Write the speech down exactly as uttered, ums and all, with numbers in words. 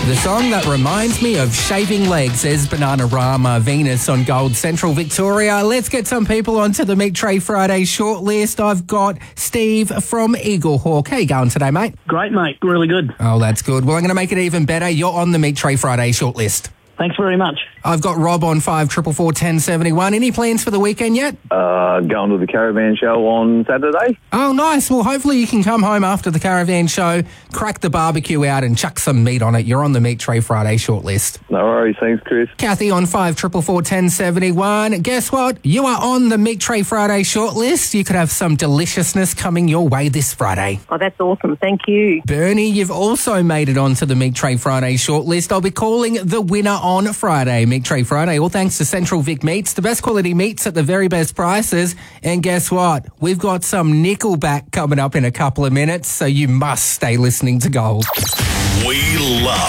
The song that reminds me of shaving legs, says Bananarama Venus on Gold Central Victoria. Let's get some people onto the Meat Tray Friday shortlist. I've got Steve from Eaglehawk. How you going today, mate? Great, mate. Really good. Oh, that's good. Well, I'm going to make it even better. You're on the Meat Tray Friday shortlist. Thanks very much. I've got Rob on five four four, one oh seven one. Any plans for the weekend yet? Uh, going to the Caravan Show on Saturday. Oh, nice. Well, hopefully you can come home after the Caravan Show, crack the barbecue out and chuck some meat on it. You're on the Meat Tray Friday shortlist. No worries. Thanks, Chris. Kathy on five four four, one oh seven one. Guess what? You are on the Meat Tray Friday shortlist. You could have some deliciousness coming your way this Friday. Oh, that's awesome. Thank you. Bernie, you've also made it onto the Meat Tray Friday shortlist. I'll be calling the winner on Friday. Meat Tray Friday, all thanks to Central Vic Meats, the best quality meats at the very best prices. And guess what? We've got some Nickelback coming up in a couple of minutes, so you must stay listening to Gold. We